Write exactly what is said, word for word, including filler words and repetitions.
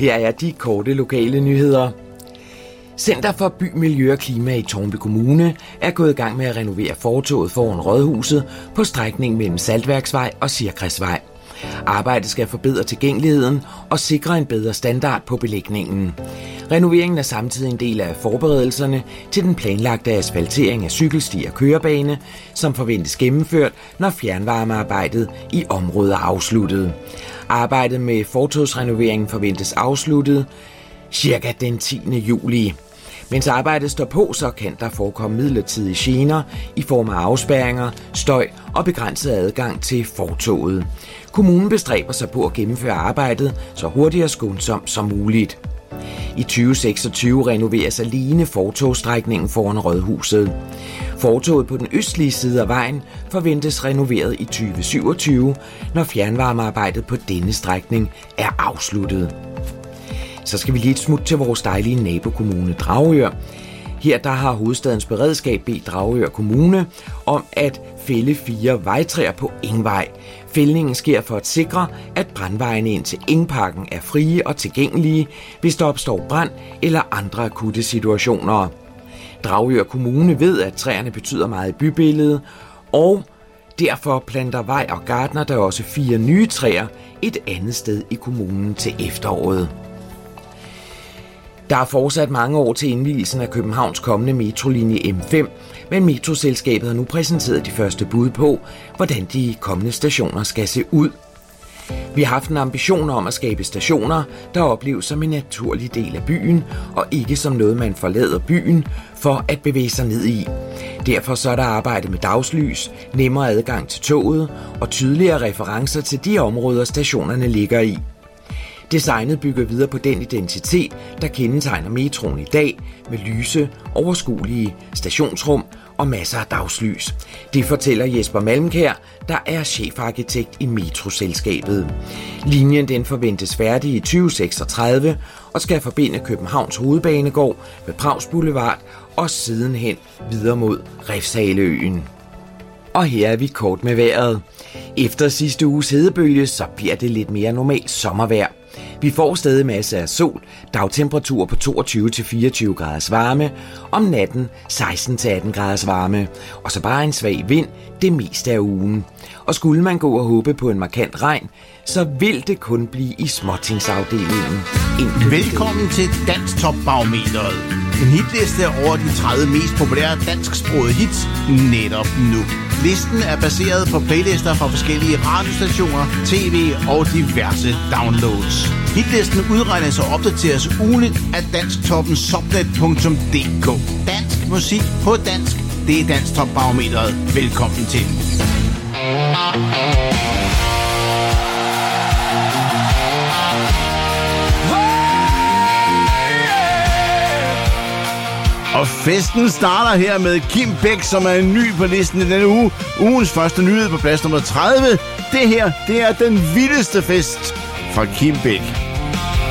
Her er de korte lokale nyheder. Center for By, Miljø og Klima i Tårnby Kommune er gået i gang med at renovere fortovet foran Rådhuset på strækningen mellem Saltværksvej og Sirkrisvej. Arbejdet skal forbedre tilgængeligheden og sikre en bedre standard på belægningen. Renoveringen er samtidig en del af forberedelserne til den planlagte asfaltering af cykelsti og kørebane, som forventes gennemført, når fjernvarmearbejdet i området er afsluttet. Arbejdet med fortogsrenoveringen forventes afsluttet cirka den tiende juli. Mens arbejdet står på, så kan der forekomme midlertidige gener i form af afspærringer, støj og begrænset adgang til fortoget. Kommunen bestræber sig på at gennemføre arbejdet så hurtigt og skånsomt som muligt. I tyve seksogtyve renoveres alene fortogsstrækningen foran Rådhuset. Fortoget på den østlige side af vejen forventes renoveret i tyve syvogtyve, når fjernvarmearbejdet på denne strækning er afsluttet. Så skal vi lige et smut til vores dejlige nabokommune Dragør. Her der har hovedstadens beredskab bedt Dragør Kommune om at fælde fire vejtræer på Engvej. Fældningen sker for at sikre, at brandvejene ind til Engparken er frie og tilgængelige, hvis der opstår brand eller andre akutte situationer. Dragør Kommune ved, at træerne betyder meget i bybilledet, og derfor planter Vej og Gartner der også fire nye træer et andet sted i kommunen til efteråret. Der er fortsat mange år til indvielsen af Københavns kommende metrolinje M fem, men metroselskabet har nu præsenteret de første bud på, hvordan de kommende stationer skal se ud. Vi har haft en ambition om at skabe stationer, der opleves som en naturlig del af byen, og ikke som noget, man forlader byen for at bevæge sig ned i. Derfor så er der arbejdet med dagslys, nemmere adgang til toget og tydeligere referencer til de områder, stationerne ligger i. Designet bygger videre på den identitet, der kendetegner metroen i dag, med lyse, overskuelige stationsrum og masser af dagslys. Det fortæller Jesper Malmkjær, der er chefarkitekt i metroselskabet. Linjen den forventes færdig i tyve seksogtredive og skal forbinde Københavns Hovedbanegård med Prags Boulevard og sidenhen videre mod Refshaleøen. Og her er vi kort med vejret. Efter sidste uges hedebølge, så bliver det lidt mere normalt sommervejr. Vi får stadig masser af sol, dagtemperatur på toogtyve til fireogtyve graders varme, om natten seksten til atten graders varme, og så bare en svag vind det meste af ugen. Og skulle man gå og håbe på en markant regn, så vil det kun blive i småtingsafdelingen. Velkommen til Dansk Top Barometeret. En hitliste over de tredive mest populære dansksprogede hits netop nu. Listen er baseret på playlister fra forskellige radiostationer, tv og diverse downloads. Hitlisten udregnes og opdateres ugenligt af dansktoppen subnet punktum d k. Dansk musik på dansk, det er Dansk Top Barometeret. Velkommen til. Og festen starter her med Kim Bæk, som er ny på listen i denne uge. Ugens første nyhed på plads nummer tredive. Det her, det er den vildeste fest fra Kim Bæk.